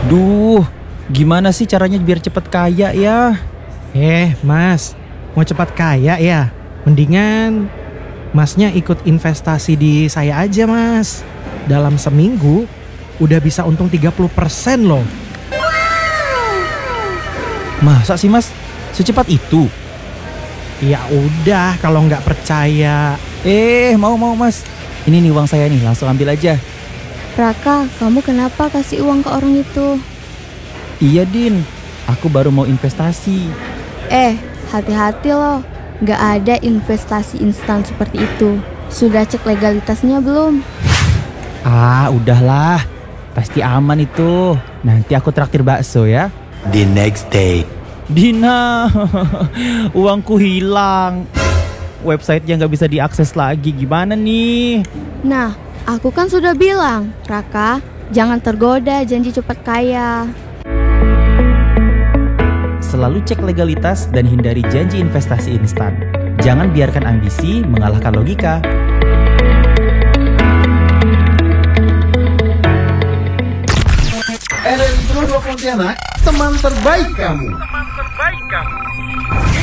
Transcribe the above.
Duh, gimana sih caranya biar cepet kaya ya? Mas, mau cepat kaya ya? Mendingan masnya ikut investasi di saya aja, Mas. Dalam seminggu udah bisa untung 30% loh. Masa sih mas? Secepat itu? Ya udah, kalau nggak percaya. Mau mas. Ini nih uang saya nih, langsung ambil aja. Raka, kamu kenapa kasih uang ke orang itu? Iya Din, aku baru mau investasi. Hati-hati loh. Nggak ada investasi instan seperti itu. Sudah cek legalitasnya belum? Udahlah. Pasti aman itu. Nanti aku traktir bakso ya. The next day. Dina, uangku hilang. Websitenya nggak bisa diakses lagi. Gimana nih? Nah, aku kan sudah bilang, Raka, jangan tergoda janji cepat kaya. Selalu cek legalitas dan hindari janji investasi instan. Jangan biarkan ambisi mengalahkan logika. RRI Pro 2 Pontianak, teman terbaik kamu.